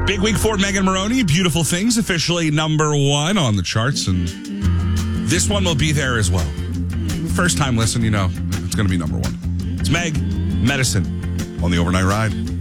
Big week for Megan Moroney. Beautiful Things, officially number 1 on the charts. And this one will be there as well. First time listen, you know, it's going to be number 1. It's Meg, Medicine on the Overnight Ride.